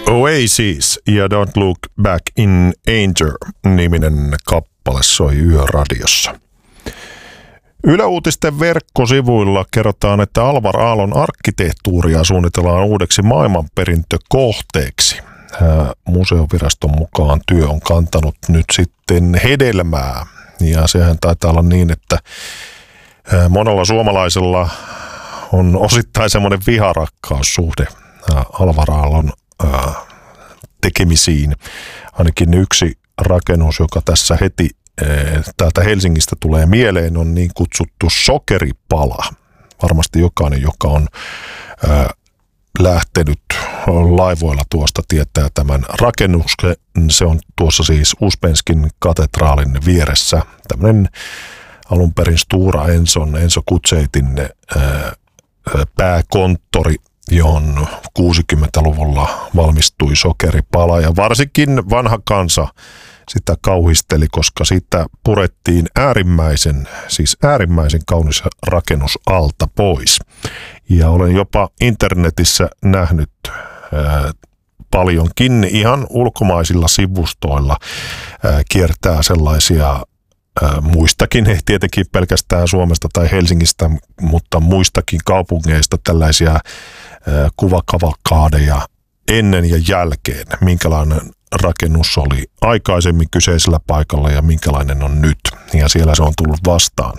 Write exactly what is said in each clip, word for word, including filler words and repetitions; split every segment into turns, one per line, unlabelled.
Oasis ja Don't Look Back in Anger-niminen kappale soi Yöradiossa. Yle Uutisten verkkosivuilla kerrotaan, että Alvar Aallon arkkitehtuuria suunnitellaan uudeksi maailmanperintökohteeksi. Museoviraston mukaan työ on kantanut nyt sitten hedelmää. Ja sehän taitaa olla niin, että monella suomalaisella on osittain semmoinen viharakkaussuhde Alvar Aallon tekemisiin. Ainakin yksi rakennus, joka tässä heti täältä Helsingistä tulee mieleen, on niin kutsuttu Sokeripala. Varmasti jokainen, joka on lähtenyt laivoilla tuosta, tietää tämän rakennuksen. Se on tuossa siis Uspenskin katedraalin vieressä. Tämmöinen alun perin Stora Enson, Enso Gutzeitin pääkonttori, johon kuusikymmentäluvulla valmistui Sokeripala. Ja varsinkin vanha kansa sitä kauhisteli, koska siitä purettiin äärimmäisen, siis äärimmäisen kaunis rakennus alta pois. Ja olen jopa internetissä nähnyt ää, paljonkin ihan ulkomaisilla sivustoilla ää, kiertää sellaisia ää, muistakin, ei tietenkin pelkästään Suomesta tai Helsingistä, mutta muistakin kaupungeista tällaisia ää, kuvakavalkaadeja ennen ja jälkeen, minkälainen rakennus oli aikaisemmin kyseisellä paikalla ja minkälainen on nyt. Ja siellä se on tullut vastaan.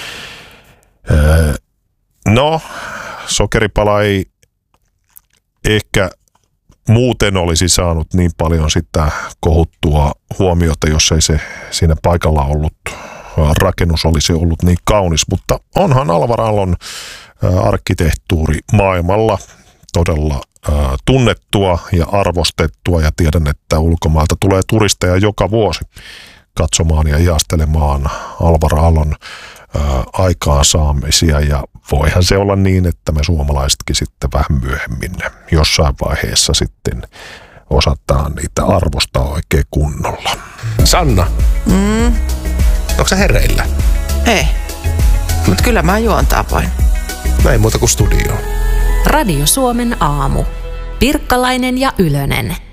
No, Sokeripala ei ehkä muuten olisi saanut niin paljon sitä kohuttua huomiota, jos ei se siinä paikalla ollut, rakennus olisi ollut niin kaunis. Mutta onhan Alvar Aallon arkkitehtuuri maailmalla todella tunnettua ja arvostettua, ja tiedän, että ulkomailta tulee turisteja joka vuosi katsomaan ja ihastelemaan Alvar Aallon aikaansaamisia, ja voihan se olla niin, että me suomalaisetkin sitten vähän myöhemmin jossain vaiheessa sitten osataan niitä arvostaa oikein kunnolla.
Sanna,
Mm,
onko sä hereillä?
ei, mutta kyllä mä juontaa voin.
Näin muuta kuin studioon.
Radio Suomen aamu. Pirkkalainen ja Ylönen.